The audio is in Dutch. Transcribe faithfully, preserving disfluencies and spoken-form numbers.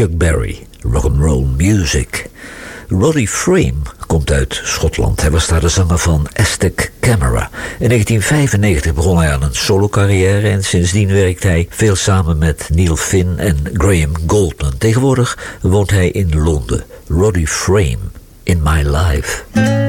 Chuck Berry, rock'n'roll music. Roddy Frame komt uit Schotland. Hij was daar de zanger van Aztec Camera. In negentien vijfennegentig begon hij aan een solo-carrière en sindsdien werkt hij veel samen met Neil Finn en Graham Gouldman. Tegenwoordig woont hij in Londen. Roddy Frame, In My Life.